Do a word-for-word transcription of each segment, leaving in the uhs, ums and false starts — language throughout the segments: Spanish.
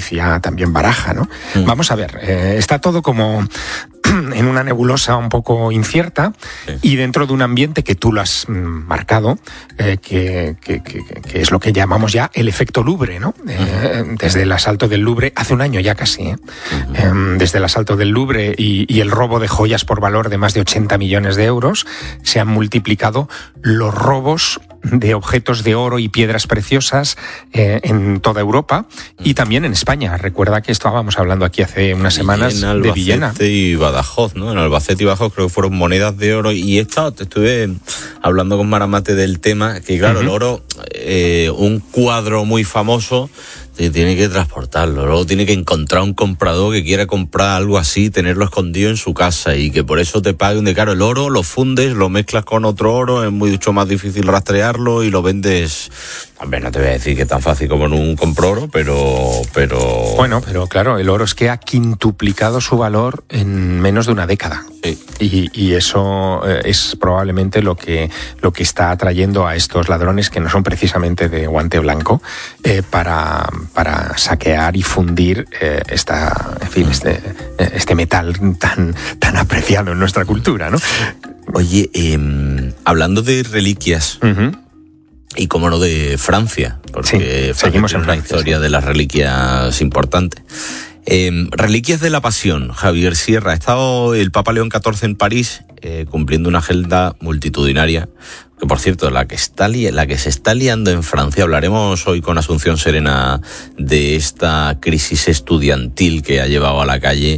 decía también Baraja, ¿no? Mm. Vamos a ver, eh, está todo como en una nebulosa un poco incierta, sí. Y dentro de un ambiente que tú lo has mm, marcado, eh, que, que, que, que es lo que llamamos ya el efecto Louvre, ¿no? Uh-huh. Eh, desde el asalto del Louvre, hace un año ya casi, ¿eh? Uh-huh. eh, desde el asalto del Louvre y, y el robo de joyas por valor de más de ochenta millones de euros, se han multiplicado los robos de objetos de oro y piedras preciosas eh, en toda Europa y también en España. Recuerda que estábamos hablando aquí hace unas semanas Villena, de Villena. Albacete y Badajoz, ¿no? En Albacete y Badajoz creo que fueron monedas de oro y he estado, te estuve hablando con Maramate del tema, que claro, uh-huh. el oro, eh, un cuadro muy famoso, tiene que transportarlo, luego tiene que encontrar un comprador que quiera comprar algo así, tenerlo escondido en su casa y que por eso te paguen de caro. El oro lo fundes, lo mezclas con otro oro, es mucho más difícil rastrearlo y lo vendes. Hombre, no te voy a decir que es tan fácil como en un compro-oro, pero, pero... Bueno, pero claro, el oro es que ha quintuplicado su valor en menos de una década. Sí. Y, y eso es probablemente lo que, lo que está atrayendo a estos ladrones, que no son precisamente de guante blanco, eh, para, para saquear y fundir eh, esta, en fin, este, este metal tan, tan apreciado en nuestra cultura, ¿no? Oye, eh, hablando de reliquias... Uh-huh. Y como no de Francia, porque sí, seguimos en una Francia, historia sí. de las reliquias importante. Eh, reliquias de la Pasión, Javier Sierra. Ha estado el Papa León catorce en París eh, cumpliendo una agenda multitudinaria. Que por cierto, la que está li- la que se está liando en Francia, hablaremos hoy con Asunción Serena de esta crisis estudiantil que ha llevado a la calle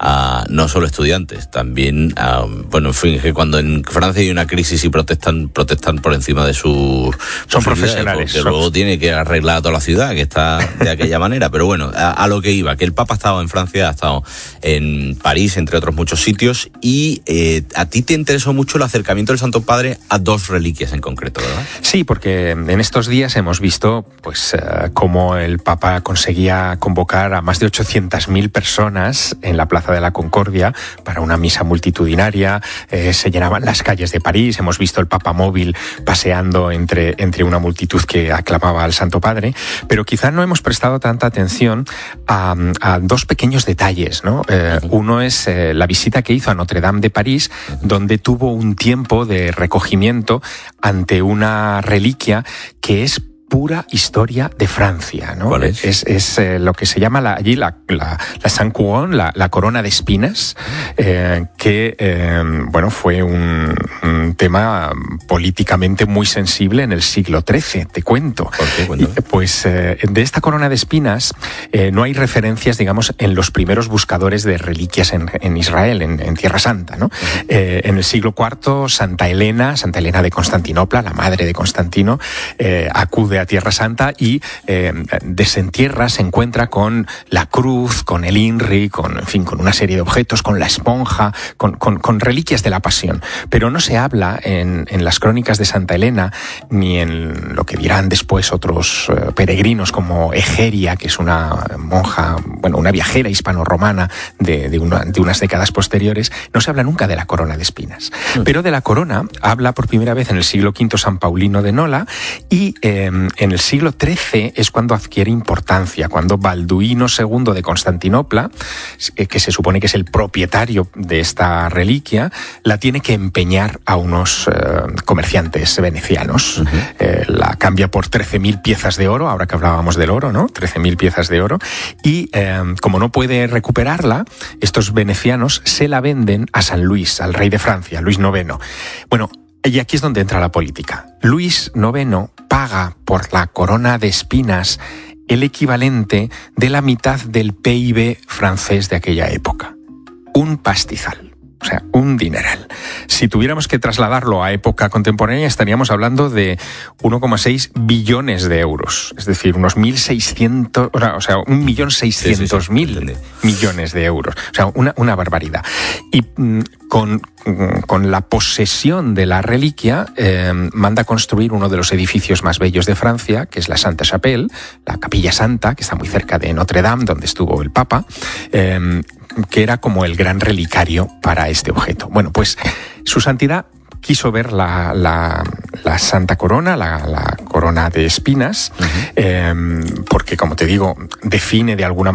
a no solo estudiantes, también a, bueno, en fin, que cuando en Francia hay una crisis y protestan, protestan por encima de sus son profesionales, porque son... luego tiene que arreglar a toda la ciudad que está de aquella manera, pero bueno, a, a lo que iba, que el Papa ha estado en Francia, ha estado en París, entre otros muchos sitios, y eh, a ti te interesó mucho el acercamiento del Santo Padre a dos reliquias en concreto, ¿verdad? Sí, porque en estos días hemos visto pues uh, cómo el Papa conseguía convocar a más de ochocientas mil personas en la Plaza de la Concordia para una misa multitudinaria, eh, se llenaban las calles de París, hemos visto el Papa móvil paseando entre, entre una multitud que aclamaba al Santo Padre, pero quizá no hemos prestado tanta atención a, a dos pequeños detalles, ¿no? Eh, uh-huh. Uno es eh, la visita que hizo a Notre Dame de París, uh-huh. donde tuvo un tiempo de recogimiento ante una reliquia que es pura historia de Francia, ¿no? ¿Cuál es? Es, es eh, lo que se llama la, allí la, la, la Sainte Couronne, la, la corona de espinas, eh, que, eh, bueno, fue un, un tema políticamente muy sensible en el siglo trece, te cuento. ¿Por qué? Cuéntame. Y, pues eh, de esta corona de espinas eh, no hay referencias, digamos, en los primeros buscadores de reliquias en, en Israel, en, en Tierra Santa, ¿no? Uh-huh. Eh, en el siglo cuarto, Santa Elena, Santa Elena de Constantinopla, la madre de Constantino, eh, acude a Tierra Santa y eh, desentierra, se encuentra con la cruz, con el INRI, con, en fin, con una serie de objetos, con la esponja, con, con, con reliquias de la Pasión. Pero no se habla en, en las crónicas de Santa Elena, ni en lo que dirán después otros eh, peregrinos como Egeria, que es una monja, bueno, una viajera hispano-romana de, de, una, de unas décadas posteriores. No se habla nunca de la corona de espinas. Mm. Pero de la corona habla por primera vez en el siglo quinto San Paulino de Nola y eh, en el siglo trece es cuando adquiere importancia, cuando Balduino segundo de Constantinopla, que se supone que es el propietario de esta reliquia, la tiene que empeñar a unos eh, comerciantes venecianos. Uh-huh. Eh, la cambia por trece mil piezas de oro, ahora que hablábamos del oro, ¿no? trece mil piezas de oro. Y eh, como no puede recuperarla, estos venecianos se la venden a San Luis, al rey de Francia, Luis noveno. Bueno, y aquí es donde entra la política. Luis noveno paga por la corona de espinas el equivalente de la mitad del P I B francés de aquella época. Un pastizal. O sea, un dineral. Si tuviéramos que trasladarlo a época contemporánea, estaríamos hablando de uno coma seis billones de euros. Es decir, unos mil seiscientos, o sea, un millón seiscientos mil millones de euros. O sea, una, una barbaridad. Y mm, con, con la posesión de la reliquia, eh, manda construir uno de los edificios más bellos de Francia, que es la Sainte Chapelle, la Capilla Santa, que está muy cerca de Notre Dame, donde estuvo el Papa, eh, que era como el gran relicario para este objeto. Bueno, pues su santidad quiso ver la, la, la Santa Corona, la, la corona de espinas, uh-huh. eh, porque, como te digo, define de alguna